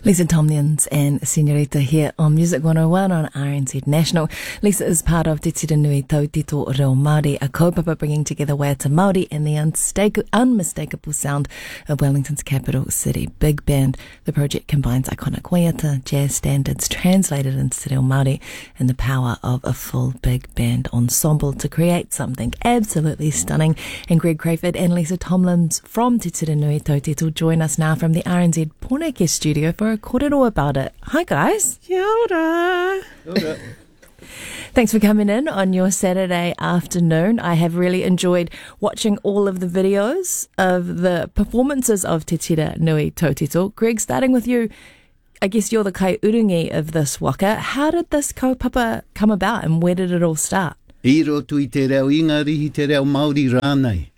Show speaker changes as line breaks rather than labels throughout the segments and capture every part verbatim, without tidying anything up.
Lisa Tomlins and Senorita here on Music one oh one on R N Z National. Lisa is part of Te Tira Nui Tautito Reo Māori, a kaupapa bringing together Waiata Māori and the unstake- unmistakable sound of Wellington's capital city big band. The project combines iconic Waiata jazz standards translated into Te Reo Māori and the power of a full big band ensemble to create something absolutely stunning. And Greg Crayford and Lisa Tomlins from Te Tira Nui Tautito join us now from the R N Z Porneke studio for a kōrero about it. Hi guys.
Kia ora.
Kia ora.
Thanks for coming in on your Saturday afternoon. I have really enjoyed watching all of the videos of the performances of Te Tira Nui Tautito. Greg, starting with you, I guess you're the kai urungi of this waka. How did this kaupapa come about and where did it all start?
I roto I te reo ingarihi te reo Māori rānei.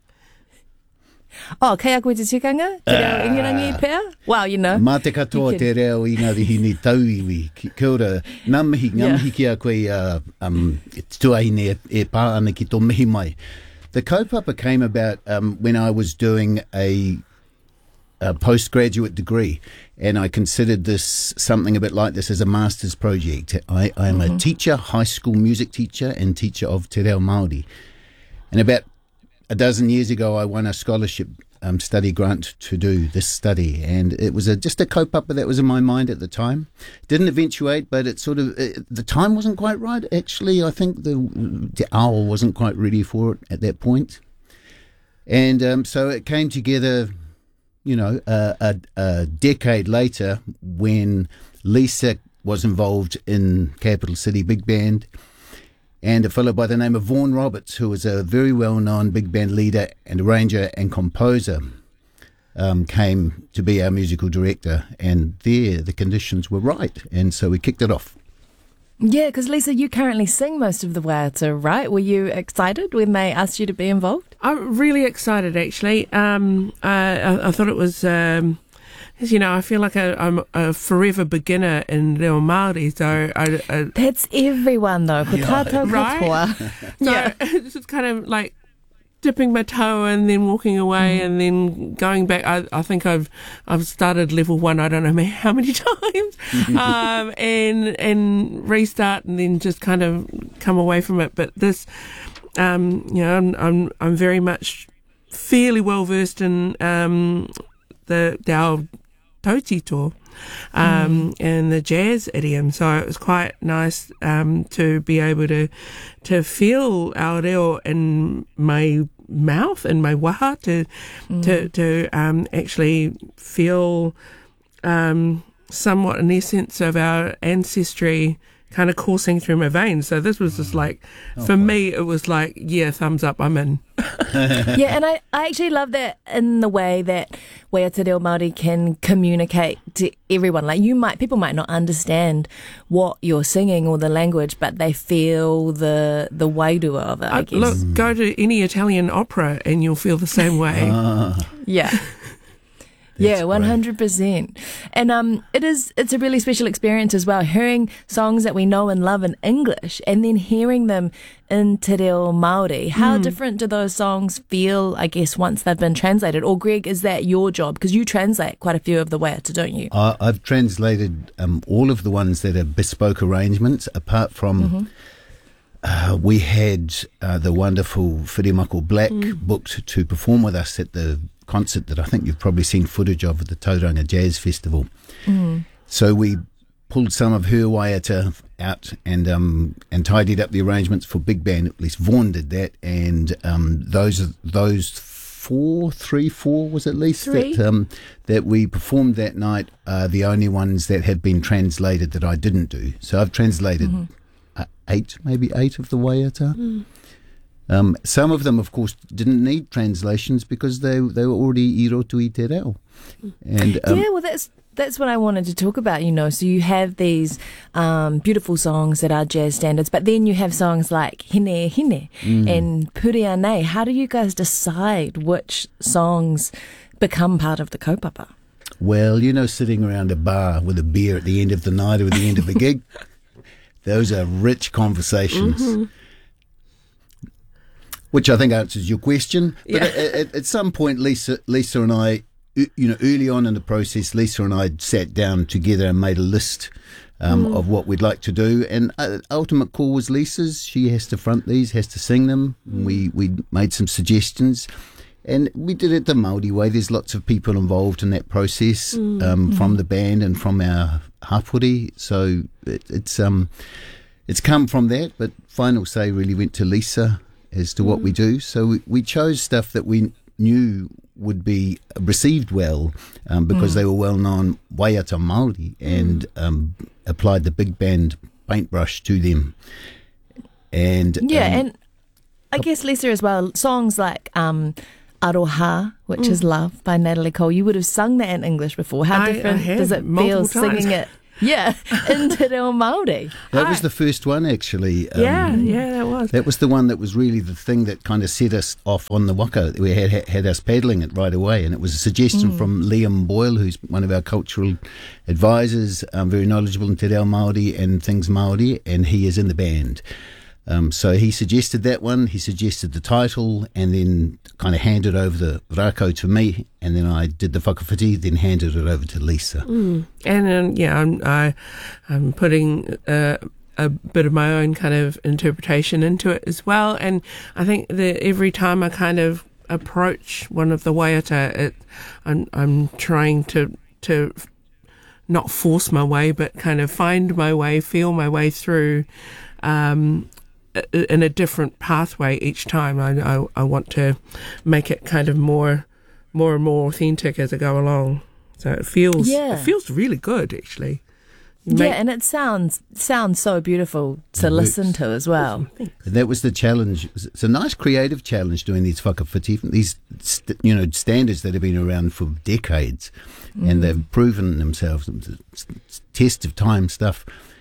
Oh, kei a koe te tikanga? Te reo ingarangi pēr? Well, you know.
Mā te katoa te reo ingarihi ni tauiwi. Ki- Kia ora, ngā mihi, ngā
Yeah.
mihi ki a koe uh, um, tuahine e, e pā ana ki tō mihi mai. The kaupapa came about um, when I was doing a, a postgraduate degree, and I considered this something a bit like this as a master's project. I, I am
Mm-hmm.
a teacher, high school music teacher and teacher of Te Reo Māori. And about a dozen years ago, I won a scholarship um, study grant to do this study, and it was a, just a kaupapa that was in my mind at the time. Didn't eventuate, but it sort of it, the time wasn't quite right. Actually, I think the the owl wasn't quite ready for it at that point, and um, so it came together. You know, a, a, a decade later, when Lisa was involved in Capital City Big Band. And a fellow by the name of Vaughan Roberts, who was a very well-known big band leader and arranger and composer, um, came to be our musical director. And there, the conditions were right. And so we kicked it off.
Yeah, because Lisa, you currently sing most of the waiata, right? Were you excited when they asked you to be involved?
I'm really excited, actually. Um, I, I, I thought it was, um, you know, I feel like I, I'm a forever beginner in Reo Māori, so I, I
That's everyone, though. Ko tātou
Right?
katoa.
so
Yeah.
it's just kind of like dipping my toe and then walking away and then going back. I, I think I've I've started level one. I don't know how many times, um, and and restart and then just kind of come away from it. But this, um, you know, I'm I'm, I'm very much fairly well versed in um, the the our tautito. Um, and the jazz idiom, so it was quite nice um, to be able to to feel our reo in my mouth and my waha to mm. to to um, actually feel um, somewhat an essence of our ancestry kind of coursing through my veins. So this was just like, for
Okay.
me, it was like, yeah, thumbs up, I'm in.
Yeah, and I, I actually love that in the way that Waiata Reo Māori can communicate to everyone. Like you might, people might not understand what you're singing or the language, but they feel the the wairua of it, I
Uh,
guess.
look, go to any Italian opera and you'll feel the same way.
Ah,
Yeah.
That's
Yeah, one hundred percent. And um, it is, it's a really special experience as well, hearing songs that we know and love in English and then hearing them in Te Reo Māori. How different do those songs feel, I guess, once they've been translated? Or Greg, is that your job? Because you translate quite a few of the waiata, don't you?
I, I've translated um, all of the ones that are bespoke arrangements, apart from
Mm-hmm.
uh, we had uh, the wonderful Whirimako Black booked to perform with us at the concert that I think you've probably seen footage of at the Tauranga Jazz Festival.
Mm.
So we pulled some of her waiata out and um, and tidied up the arrangements for big band. At least Vaughan did that, and um, those those four, three, four was at least
Three.
that um, that we performed that night are the only ones that have been translated that I didn't do. So I've translated
Mm-hmm.
uh, eight, maybe eight of the waiata. Um, some of them, of course, didn't need translations because they they were already I roto I te reo. And um,
yeah, well, that's that's what I wanted to talk about, you know. So you have these um, beautiful songs that are jazz standards, but then you have songs like Hine Hine and Puria Nei. How do you guys decide which songs become part of the kaupapa?
well, you know, sitting around a bar with a beer at the end of the night or at the end of the gig, those are rich conversations.
Mm-hmm.
Which I think answers your question. But
Yeah.
at, at, at some point, Lisa, Lisa and I you know, early on in the process, Lisa and I sat down together and made a list um, mm. of what we'd like to do. And uh, ultimate call was Lisa's. She has to front these, has to sing them. Mm. We we made some suggestions. And we did it the Māori way. There's lots of people involved in that process mm. um, mm. from the band and from our hapori. So it, it's um it's come from that. But final say really went to Lisa as to mm. what we do. So we, we chose stuff that we knew would be received well um, because mm. they were well-known waiata Māori and mm. um, applied the big band paintbrush to them. And
yeah,
um,
and I guess, Lisa, as well, songs like um, Aroha, which mm. is Love by Natalie Cole, you would have sung that in English before. How
I,
different
I
does it feel
times.
singing it? Yeah, in Te Reo Māori.
That was the first one, actually. Um,
yeah, yeah, that was.
That was the one that was really the thing that kind of set us off on the waka. We had had, had us paddling it right away, and it was a suggestion mm. from Liam Boyle, who's one of our cultural advisors, um, very knowledgeable in Te Reo Māori and things Māori, and he is in the band. Um, so he suggested that one, he suggested the title, and then kind of handed over the rako to me, and then I did the whakawhiti, then handed it over to Lisa.
Mm. And um, yeah, I'm, I, I'm putting uh, a bit of my own kind of interpretation into it as well. And I think that every time I kind of approach one of the waiata, it, I'm, I'm trying to to not force my way, but kind of find my way, feel my way through. Um, in a different pathway each time. I, I I want to make it kind of more more and more authentic as I go along. So it feels
yeah.
it feels really good, actually.
You yeah, make, and it sounds sounds so beautiful to listen to as well.
And that was the challenge. It's a nice creative challenge doing these whakawhiti, these st- you know standards that have been around for decades, mm. and they've proven themselves. It's test of time stuff.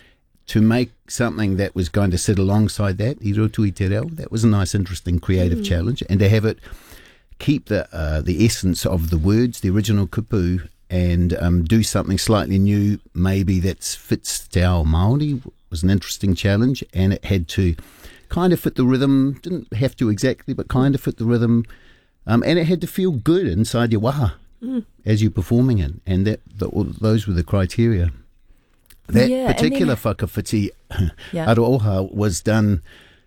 To make something that was going to sit alongside that, I Roto i Te Reo, that was a nice, interesting, creative mm. challenge. And to have it keep the uh, the essence of the words, the original kupu, and um, do something slightly new, maybe that fits Te Ao Māori, was an interesting challenge. And it had to kind of fit the rhythm, didn't have to exactly, but kind of fit the rhythm. Um, and it had to feel good inside your waha mm. as you're performing it. And that the, those were the criteria. That
yeah,
particular
then,
whakawhiti,
yeah.
Aroha, was done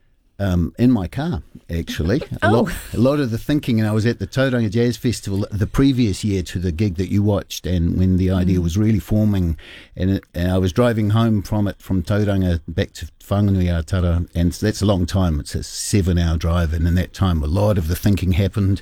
um, in my car, actually. A,
oh.
lot, a lot of the thinking, and I was at the Tauranga Jazz Festival the previous year to the gig that you watched, and when the idea mm. was really forming, and, it, and I was driving home from it, from Tauranga back to Whanganui-a-Tara, and that's a long time. It's a seven-hour drive, and in that time a lot of the thinking happened.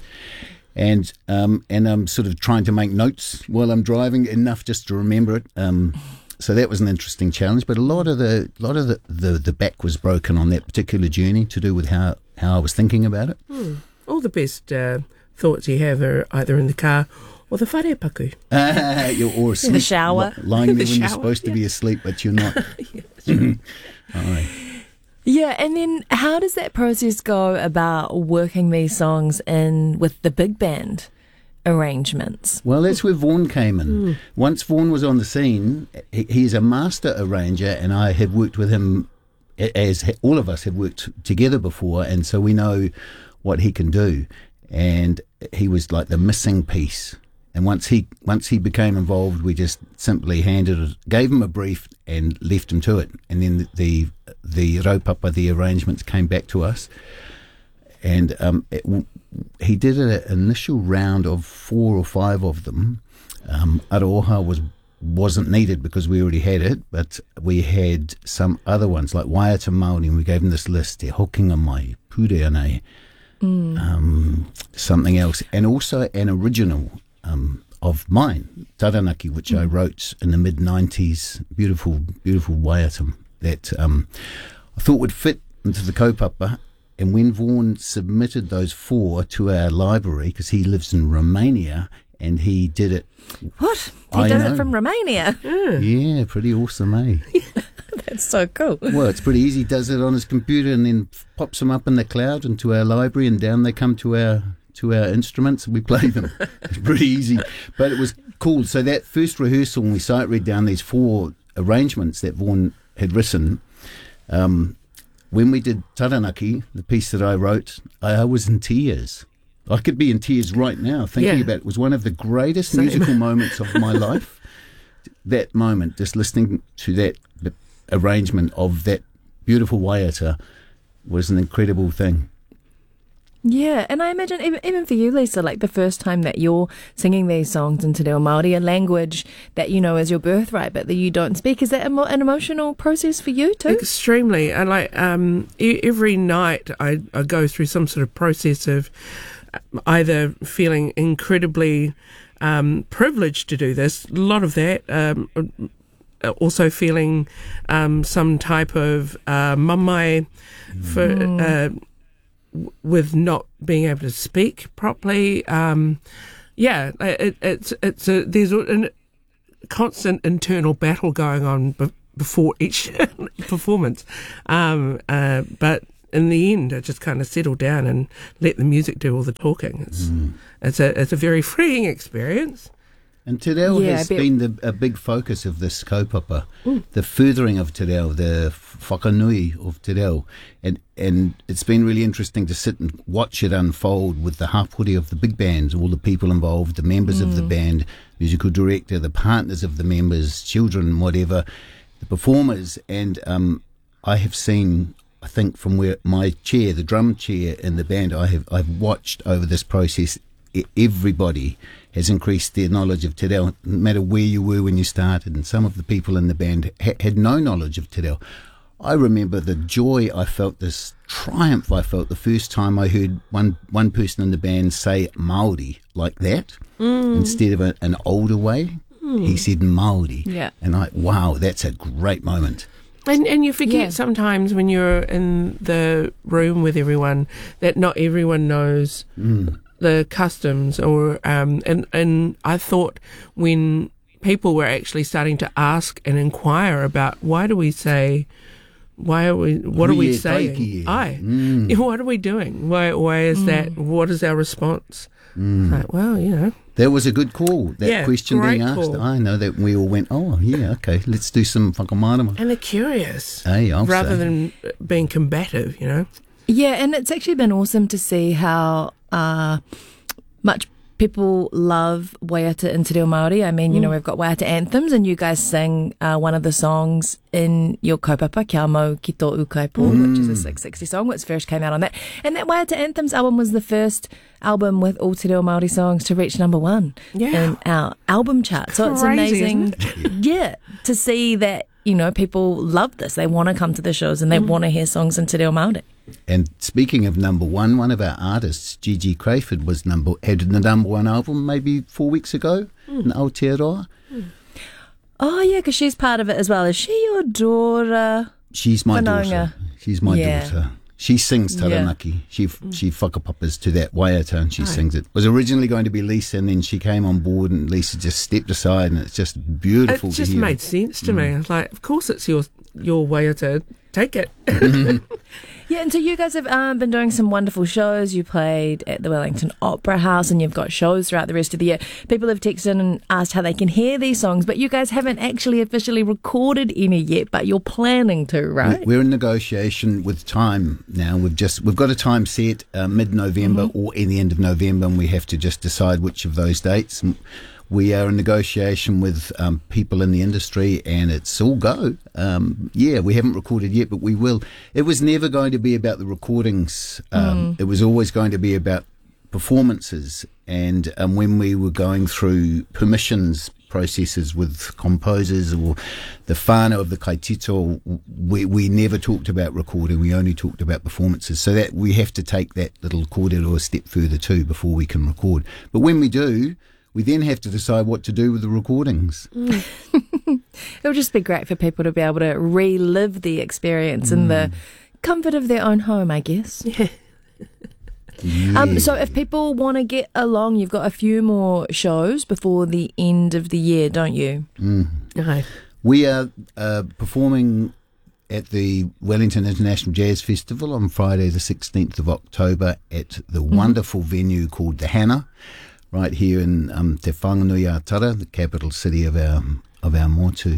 And um, and I'm sort of trying to make notes while I'm driving, enough just to remember it. Um So that was an interesting challenge, but a lot of the lot of the, the, the back was broken on that particular journey to do with how, how I was thinking about it.
Hmm. All the best uh, thoughts you have are either in the car or the wharepaku.
Uh, you're or asleep,
the shower.
Lying there
the
when
shower,
you're supposed
yeah.
to be asleep, but you're not.
Yeah, sure.
All right.
Yeah, and then how does that process go about working these songs in with the big band arrangements?
Well, that's where Vaughan came in.
Mm.
Once Vaughan was on the scene, he, he's a master arranger, and I have worked with him, as all of us have worked together before, and so we know what he can do. And he was like the missing piece. And once he once he became involved, we just simply handed it, gave him a brief, and left him to it. And then the the raupapa, the arrangements, came back to us. And um, it, he did an initial round of four or five of them. Um, Aroha was, wasn't needed because we already had it, but we had some other ones like Waiata Māori, and we gave him this list, Te Hokinga Mai, Pureanei, mm. um, something else, and also an original um, of mine, Taranaki, which mm. I wrote in the mid nineties, beautiful, beautiful Waiata that um, I thought would fit into the kaupapa. And when Vaughan submitted those four to our library, because he lives in Romania, and he did it.
What? He
I
did
know.
it from Romania?
Mm.
Yeah, pretty awesome, eh?
That's so cool.
Well, it's pretty easy. He does it on his computer and then pops them up in the cloud into our library, and down they come to our to our instruments, and we play them. It's pretty easy. But it was cool. So that first rehearsal, when we sight read down these four arrangements that Vaughan had written, um, when we did Taranaki, the piece that I wrote, I, I was in tears. I could be in tears right now thinking
Yeah.
about it. It was one of the greatest
Same.
musical moments of my life. That moment, just listening to that arrangement of that beautiful waiata was an incredible thing.
Yeah, and I imagine even, even for you, Lisa, like the first time that you're singing these songs in Te Reo Māori, a language that you know is your birthright but that you don't speak, is that emo- an emotional process for you too?
Extremely. I like um, e- every night I, I go through some sort of process of either feeling incredibly um, privileged to do this, a lot of that, um, also feeling um, some type of uh, mamai for. Uh, with not being able to speak properly. Um, yeah, it, it's it's a, there's a constant internal battle going on be- before each performance. Um, uh, but in the end, I just kind of settle down and let the music do all the talking. It's mm. it's a it's a very freeing experience.
And Te Reo
Yeah,
has
I bet-
been the, a big focus of this kaupapa, mm. the furthering of Te Reo, the whakanui of Te Reo. And, and it's been really interesting to sit and watch it unfold with the hapori of the big bands, all the people involved, the members mm. of the band, musical director, the partners of the members, children, whatever, the performers. And um, I have seen, I think from where my chair, the drum chair in the band, I have I've watched over this process, everybody has increased their knowledge of Te Reo, no matter where you were when you started. And some of the people in the band ha- had no knowledge of Te Reo. I remember the joy I felt, this triumph I felt the first time I heard one, one person in the band say Māori like that, mm. instead of a, an older way. Mm. He said Māori.
Yeah.
And I, wow, that's a great moment.
And and you forget
Yeah.
sometimes when you're in the room with everyone that not everyone knows
Mm.
the customs, or um, and and I thought when people were actually starting to ask and inquire about why do we say, why are we, what are we
Rie
saying?
taiki.
Aye,
Mm.
Yeah, what are we doing? Why why is that? What is our response?
Mm.
Like, well, you know,
That was a good call, that
Yeah,
question being
great
asked.
call.
I know that we all went, oh, yeah, okay, let's do some whakamarama.
and they're curious
Hey, I'll
rather
say.
than being combative, you know.
Yeah, and it's actually been awesome to see how uh, much people love waiata in Te Reo Māori. I mean, you know, we've got waiata anthems, and you guys sing uh, one of the songs in your kaupapa, Kia Mau Ki Tō Ukaipo,
Mm.
which is a six sixty song, which first came out on that. And that waiata anthems album was the first album with all Te Reo Māori songs to reach number one
Yeah.
in our album chart. So it's
Crazy,
amazing,
isn't
yeah, to see that, you know, people love this. They want to come to the shows and they want to hear songs in Te Reo Māori.
And speaking of number one, one of our artists, Gigi Crayford, was number had the number one album maybe four weeks ago in Aotearoa.
Oh, yeah, because she's part of it as well. Is she your daughter?
She's my
Whananga.
daughter. She's my
Yeah.
daughter. She sings Taranaki. She she whakapapas to that waiata and she sings it. It was originally going to be Lisa, and then she came on board and Lisa just stepped aside, and it's just beautiful
It
to
just
hear.
made sense to me. I was like, of course it's your your way to take it.
Yeah, and so you guys have um, been doing some wonderful shows. You played at the Wellington Opera House, and you've got shows throughout the rest of the year. People have texted in and asked how they can hear these songs, but you guys haven't actually officially recorded any yet, but you're planning to, right?
We're in negotiation with time now. We've just we've got a time set, uh, mid-November
Mm-hmm.
or in the end of November, and we have to just decide which of those dates. And we are in negotiation with um, people in the industry, and it's all go. Um, yeah, we haven't recorded yet, but we will. It was never going to be about the recordings. Um,
Mm.
It was always going to be about performances. And um, when we were going through permissions processes with composers or the whānau of the kaitito, we, we never talked about recording, we only talked about performances. So that we have to take that little kōrero a step further too before we can record. But when we do, we then have to decide what to do with the recordings.
It would just be great for people to be able to relive the experience in the comfort of their own home, I guess.
Yeah.
Um, so if people want to get along, you've got a few more shows before the end of the year, don't you?
Mm.
Okay.
We are uh, performing at the Wellington International Jazz Festival on Friday the sixteenth of October at the mm-hmm. wonderful venue called the Hana, right here in um, Te Whanganui-a-Tara, the capital city of our of our motu.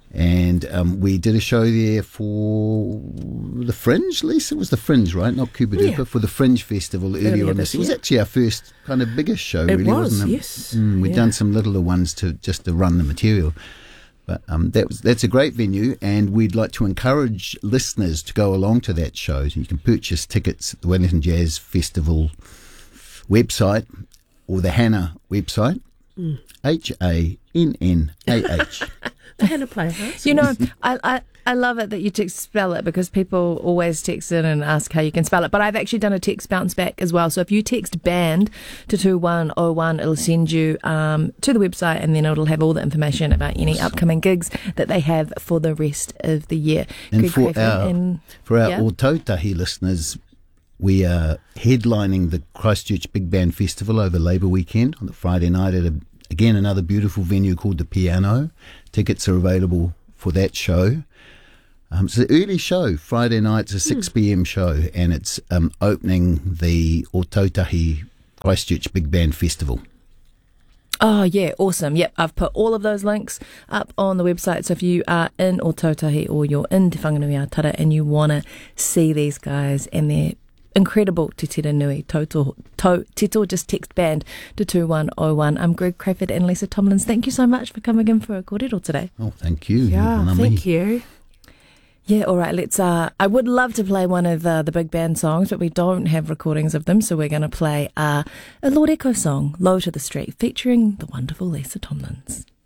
And um, we did a show there for the Fringe, Lisa. It was the Fringe, right? Not Cuba Duper,
Yeah.
for the Fringe Festival earlier,
Earlier
on
this
this. It was
year.
actually our first kind of biggest show,
It
really,
was,
wasn't it?
yes.
Mm, we'd
Yeah.
done some littler ones to just to run the material. But um, that was that's a great venue, and we'd like to encourage listeners to go along to that show. You can purchase tickets at the Wellington Jazz Festival website or the Hannah website,
Mm.
H A N N A H.
The Hannah Playhouse.
You know, I, I, I love it that you text spell it because people always text in and ask how you can spell it. But I've actually done a text bounce back as well. So if you text band to two one oh one, it'll send you um, to the website, and then it'll have all the information about any upcoming gigs that they have for the rest of the year.
And
Greg
for
Crayford
our,
and-
for our
yeah.
Ōtautahi listeners, we are headlining the Christchurch Big Band Festival over Labour Weekend on the Friday night at, a, again, another beautiful venue called The Piano. Tickets are available for that show. Um, it's an early show. Friday night's a six p.m. show, and it's um, opening the Ōtautahi Christchurch Big Band Festival.
Oh, yeah, awesome. Yep, I've put all of those links up on the website. So if you are in Ōtautahi or you're in Te Whanganui-a-Tara and you want to see these guys and their incredible Te Tira Nui Toto, to, Tito, just text band to two one oh one. I'm Greg Crayford and Lisa Tomlins. Thank you so much for coming in for a kōrero today.
Oh, thank you.
Yeah,
Mana
thank
mihi.
you.
Yeah, all right, let's, uh, I would love to play one of uh, the big band songs, but we don't have recordings of them, so we're going to play uh, a Lord Echo song, Low to the Street, featuring the wonderful Lisa Tomlins.